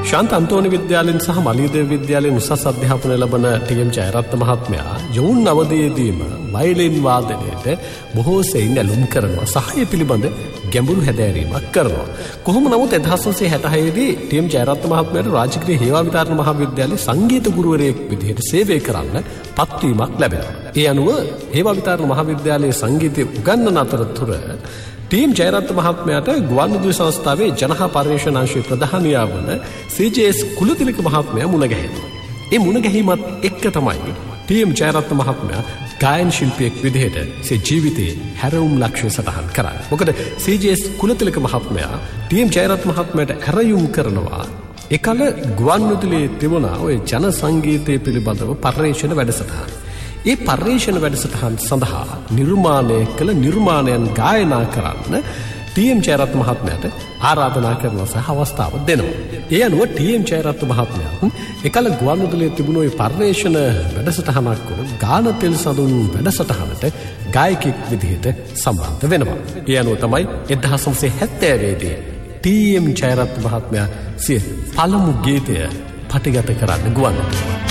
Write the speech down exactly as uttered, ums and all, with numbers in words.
ශාන්ත අන්තෝනි විද්‍යාලයෙන් සහ මලියදේව විද්‍යාලයෙන් උසස් අධ්‍යාපනය ලබන ටී.එම්. ජයරත්න මහත්මයා යොවුන් අවධියේදීම වයලින් වාදනයට බොහෝ සෙයින් ඇලුම් කරනවා. සහය පිළිබඳ ගැඹුරු හැදෑරීමක් කරනවා. කොහොම නමුත් එක්දහස් නවසිය හැටහය දී ටී.එම්. ජයරත්න මහත්මයාට රාජකීය හේවා විතාරණ මහාවිද්‍යාලයේ සංගීත ගුරුවරයෙක් විදිහට සේවය කරන්න පත්වීමක් ලැබෙනවා. ඒ අනුව හේවා විතාරණ මහාවිද්‍යාලයේ සංගීතය උගන්වන අතරතුර ටී.එම්. ජයරත්න මහත්මයාට ගුවන්විදුලි සංස්ථාවේ ජනහා පර්යේෂණාංශයේ ප්‍රධානියා වන සී.ජේ.එස්. කුලතිලක මහත්මයා මුණ ගැහෙනවා. ඒ මුණ ගැහිමත් එක්ක තමයි ටී.එම්. ජයරත්න මහත්මයා ගායන ශිල්පියෙක් විදිහට සේ ජීවිතයේ හැරවුම් ලක්ෂ්‍ය සටහන් කරන්නේ. මොකද සී.ජේ.එස්. කුලතිලක මහත්මයා ටී.එම්. ජයරත්න මහත්මයාට හැරයුම් කරනවා එකල ගුවන්විදුලියේ තිබුණා ඔය ජන සංගීතය පිළිබඳව පර්යේෂණ වැඩසටහන්. ඒ පර්යේෂණ වැඩසටහන් සඳහා නිර්මාණය කළ නිර්මාණයන් ගායනා කරන්න ටී.එම්. ජයරත්න මහත්මයාට ආරාධනා කරන සහ අවස්ථාව දෙනවා. ඒ අනුව ටී.එම්. ජයරත්න මහත්මයා එකල ගුවන්විදුලියේ තිබුණු ඒ පර්යේෂණ වැඩසටහනක් වල ගාන තෙල් සඳුන් වැඩසටහනට ගායකයෙක් විදිහට සම්බන්ධ වෙනවා. ඒ අනුව තමයි එක්දහස් නවසිය හැත්තෑ දී ටී.එම්. ජයරත්න මහත්මයා සිය පළමු ගීතය පටිගත කරන්න ගුවන්විදුලියේ